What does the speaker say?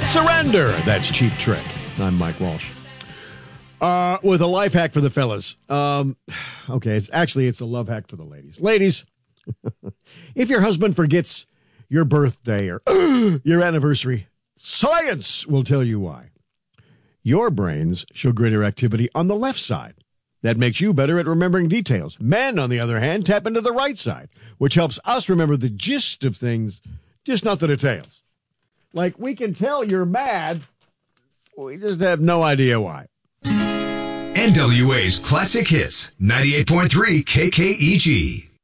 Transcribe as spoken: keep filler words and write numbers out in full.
Surrender. That's Cheap Trick. I'm Mike Walsh. Uh, with a life hack for the fellas. Um, okay, it's actually it's a love hack for the ladies. Ladies, if your husband forgets your birthday or your anniversary, science will tell you why. Your brains show greater activity on the left side. That makes you better at remembering details. Men, on the other hand, tap into the right side, which helps us remember the gist of things, just not the details. Like, we can tell you're mad, we just have no idea why. N W A's Classic Hits, ninety-eight point three K K E G.